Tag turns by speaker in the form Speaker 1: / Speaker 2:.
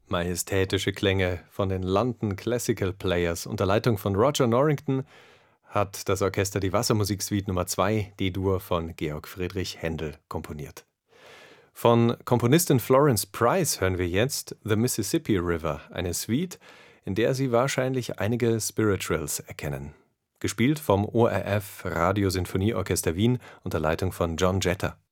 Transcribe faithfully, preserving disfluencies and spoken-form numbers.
Speaker 1: Majestätische Klänge von den London Classical Players unter Leitung von Roger Norrington hat das Orchester die Wassermusiksuite Nummer zwei D-Dur von Georg Friedrich Händel komponiert. Von Komponistin Florence Price hören wir jetzt The Mississippi River, eine Suite, in der Sie wahrscheinlich einige Spirituals erkennen. Gespielt vom O R F Radiosinfonieorchester Wien unter Leitung von John Jetter.